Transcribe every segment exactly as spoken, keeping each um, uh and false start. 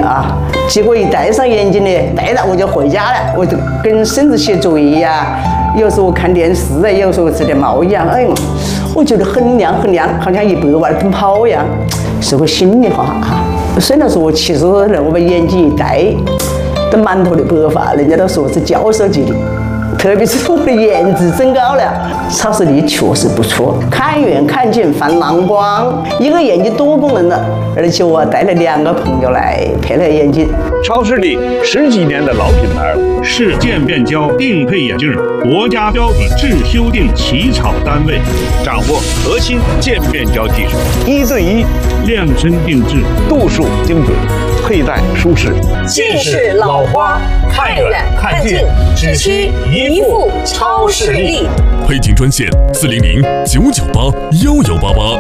啊。结果一戴上眼镜呢，戴到我就回家了，我就跟孙子写作业呀，有时候看电视啊，有时候吃点猫一样，哎，我觉得很亮很亮，好像一百万奔跑一样，是个心里话哈。虽然说我七十多了，我把眼镜一戴，都满头的白发，人家都说是教授级的。特别是我的颜值增高了，超视力确实不错，看远看近放蓝光，一个眼睛多功能的，而且我带了两个朋友来配了眼镜。 超视力十几年的老品牌了，是渐变焦定配眼镜国家标准制修订起草单位，掌握核心渐变焦技术，一对一量身定制，度数精准，佩戴舒适。 近视老花，看远看近，只需一副超视力。 配镜专线：四零零九九八幺幺八八。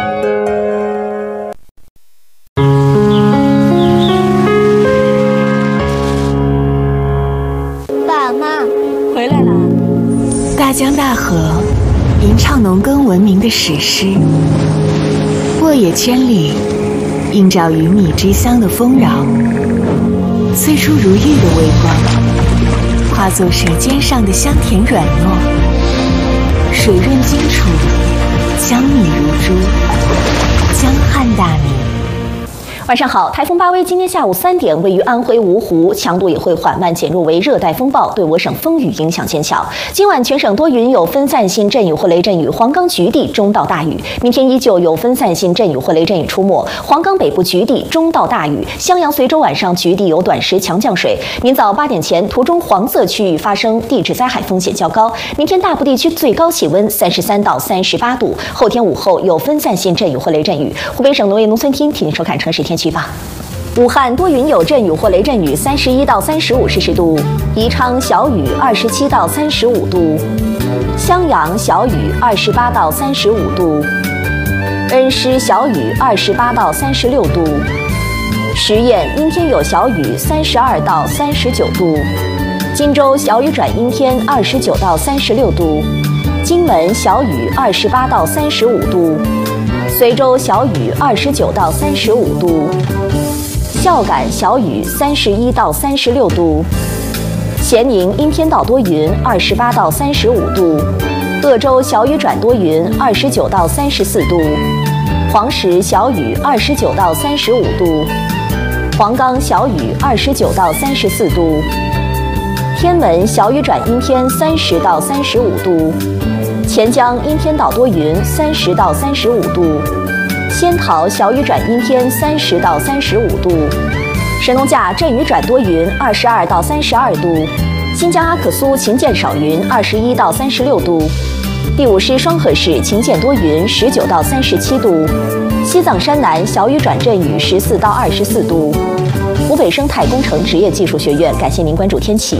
爸妈，回来了。 大江大河，吟唱农耕文明的史诗；沃野千里，映照鱼米之乡的丰饶。催出如玉的微光，化作舌尖上的香甜软糯，水润清楚，江米如珠，江汉大名。 晚上好，台风巴威今天下午三点位于安徽芜湖，强度也会缓慢减弱为热带风暴，对我省风雨影响减小。今晚全省多云有分散性阵雨或雷阵雨，黄冈局地中到大雨。明天依旧有分散性阵雨或雷阵雨出没，黄冈北部局地中到大雨，襄阳、随州晚上局地有短时强降水。明早八点前，图中黄色区域发生地质灾害风险较高。明天大部地区最高气温三十三到三十八度，后天午后有分散性阵雨或雷阵雨。湖北省农业农村厅提醒收看城市天气预报。武汉多云有阵雨或雷阵雨，三十一到三十五摄氏度；宜昌小雨，二十七到三十五度；襄阳小雨，二十八到三十五度；恩施小雨，二十八到三十六度；十堰阴天有小雨，三十二到三十九度；荆州小雨转阴天，二十九到三十六度；荆门小雨，二十八到三十五度；随州小雨，二十九到三十五度；孝感小雨，三十一到三十六度；咸宁阴天到多云，二十八到三十五度；鄂州小雨转多云，二十九到三十四度；黄石小雨，二十九到三十五度；黄冈小雨，二十九到三十四度；天门小雨转阴天，三十到三十五度；钱江阴天到多云，三十到三十五度；仙桃小雨转阴天，三十到三十五度；神农架阵雨转多云，二十二到三十二度；新疆阿克苏晴见少云，二十一到三十六度；第五师双河市晴见多云，十九到三十七度；西藏山南小雨转阵雨，十四到二十四度。湖北生态工程职业技术学院感谢您关注天气。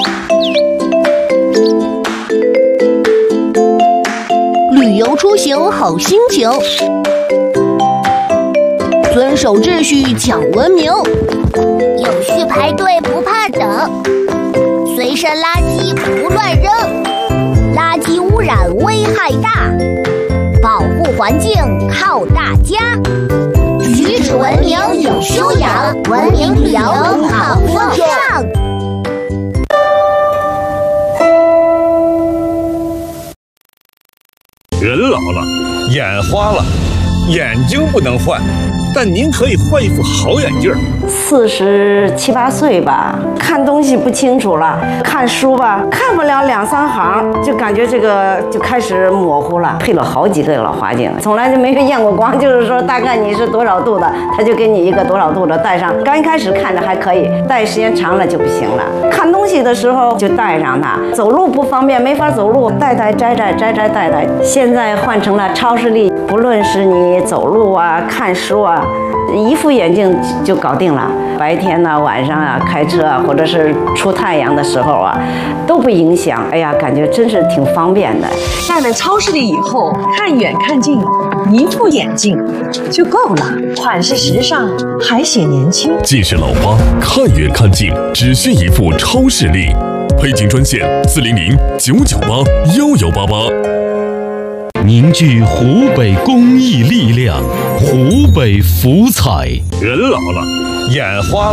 旅游出行好心情，遵守秩序讲文明，有序排队不怕等，随身垃圾不乱扔，垃圾污染危害大，保护环境靠大家，举止文明有修养，文明旅游好风尚。 人老了，眼花了，眼睛不能换，但您可以换一副好眼镜。 四十七八岁吧，看东西不清楚了，看书吧，看不了两三行，就感觉这个就开始模糊了。配了好几个老花镜，从来就没有验过光，就是说大概你是多少度的，他就给你一个多少度的戴上。刚一开始看着还可以，戴时间长了就不行了。看东西的时候就戴上它，走路不方便，没法走路，戴戴摘摘摘摘戴戴。现在换成了超视力，不论是你走路啊、看书啊，一副眼镜就搞定了。白天呢、啊、晚上啊、开车啊，或者是出太阳的时候啊，都不影响。哎呀，感觉真是挺方便的。 戴了超视力以后，看远看近，一副眼镜就够了，款式时尚，还显年轻。 近视老花，看远看近，只需一副超视力。配镜专线：四零零九九八幺幺八八。 凝聚湖北公益力量，湖北福彩。 人老了，眼花了。